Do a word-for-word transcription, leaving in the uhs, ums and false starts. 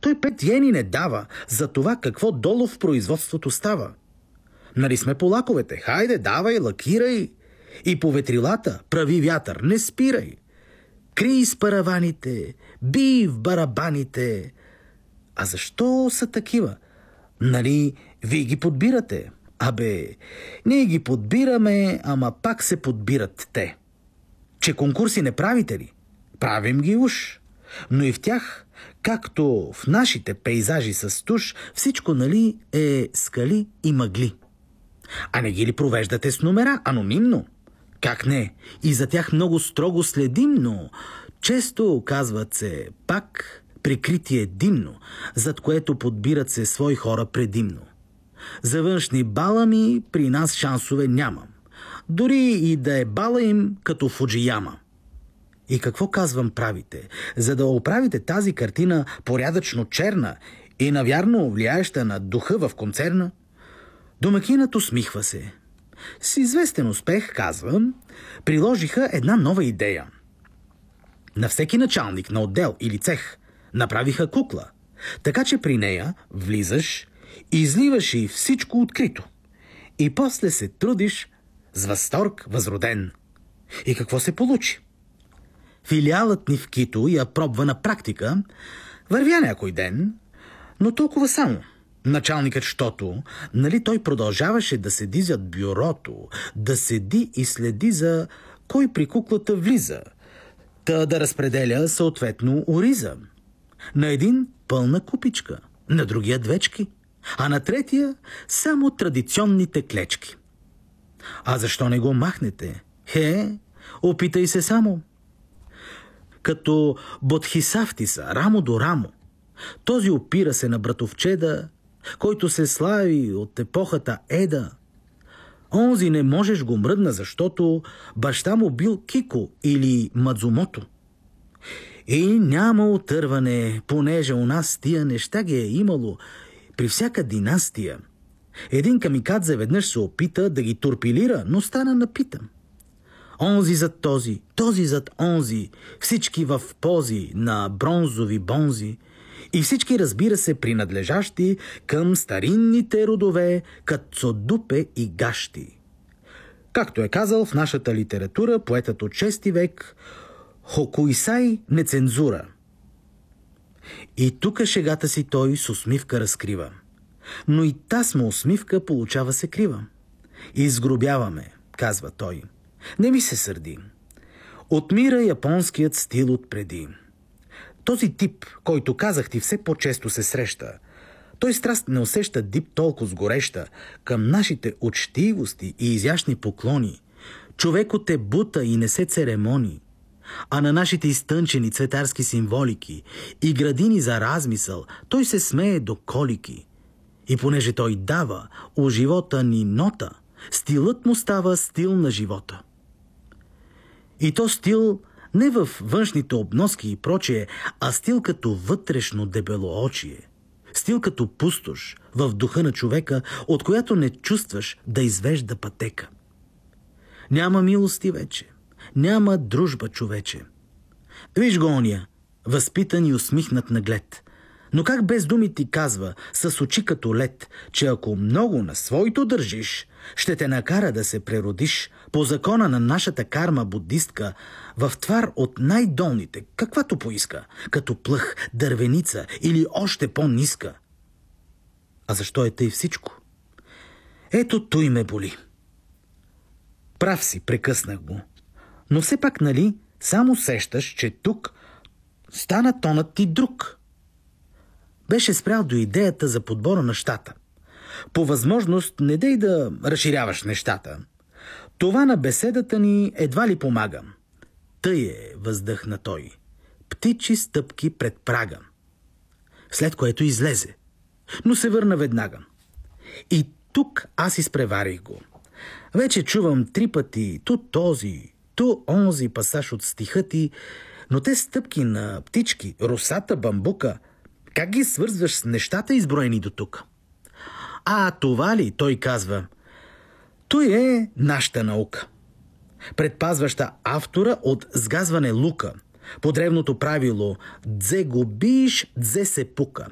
Той пет йени не дава за това какво долу в производството става. Нали сме по лаковете? Хайде, давай, лакирай. И по ветрилата прави вятър, не спирай. Крий с параваните, бий в барабаните. А защо са такива? Нали, вие ги подбирате? Абе, ние ги подбираме, ама пак се подбират те. Че конкурси не правите ли? Правим ги уж. Но и в тях, както в нашите пейзажи с туш, всичко, нали, е скали и мъгли. А не ги ли провеждате с номера, анонимно? Как не? И за тях много строго следим, но често, казват се, пак прикритие димно, зад което подбират се свои хора предимно. За външни балами при нас шансове нямам. Дори и да е бала им като Фуджияма. И какво казвам правите? За да оправите тази картина порядъчно черна и навярно влияеща на духа в концерна? Домакинът усмихва се. С известен успех, казвам, приложиха една нова идея. На всеки началник на отдел или цех направиха кукла, така че при нея влизаш, изливаш и всичко открито. И после се трудиш с възторг възроден. И какво се получи? Филиалът ни в Кито я пробва на практика, вървя някой ден, но толкова само. Началникът, щото, нали той продължаваше да седи зад бюрото, да седи и следи за кой при куклата влиза, та да разпределя съответно ориза. На един пълна купичка, на другия двечки, а на третия само традиционните клечки. А защо не го махнете? Хе, опитай се само. Като Бодхисавтиса, рамо до рамо, този опира се на братовчеда, който се слави от епохата Еда. Онзи не можеш го мръдна, защото баща му бил Кико или Мадзумото. И няма отърване, понеже у нас тия неща ги е имало при всяка династия. Един камикадзе веднъж се опита да ги торпилира, но стана напита. Онзи зад този, този зад онзи, всички в пози на бронзови бонзи, и всички, разбира се, принадлежащи към старинните родове Кацодупе и Гащи. Както е казал в нашата литература поетът от шести век Хокуисай Нецензура. И тук шегата си той с усмивка разкрива. Но и тасма усмивка получава се крива. Изгробяваме, казва той. Не ми се сърди. Отмира японският стил отпреди. Този тип, който казах ти, все по-често се среща. Той страст не усеща дип толкова сгореща към нашите учтивости и изящни поклони. Човекът е бута и не се церемони. А на нашите изтънчени цветарски символики и градини за размисъл той се смее до колики. И понеже той дава у живота ни нота, стилът му става стил на живота. И то стил не в външните обноски и прочие, а стил като вътрешно дебелоочие. Стил като пустош в духа на човека, от която не чувстваш да извежда пътека. Няма милости вече, няма дружба, човече. Виж го ония, възпитан и усмихнат наглед. Но как без думи ти казва, с очи като лед, че ако много на своето държиш, ще те накара да се преродиш по закона на нашата карма будистка в твар от най-долните, каквато поиска, като плъх, дървеница или още по-ниска. А защо е тъй всичко? Ето той ме боли. Прав си, прекъснах го. Но все пак, нали, само сещаш, че тук стана тонът ти друг. Беше спрял до идеята за подбора на щата. По възможност не дей да разширяваш нещата. Това на беседата ни едва ли помага. Тъй е, въздъхна той. Птичи стъпки пред прага. След което излезе. Но се върна веднага. И тук аз изпреварих го. Вече чувам три пъти ту този, ту онзи пасаж от стиха ти, но те стъпки на птички, русата, бамбука, как ги свързваш с нещата, изброени до тук? А това ли, той казва, той е нашата наука, предпазваща автора от сгазване лука, по древното правило «Дзе губиш, дзе се пука».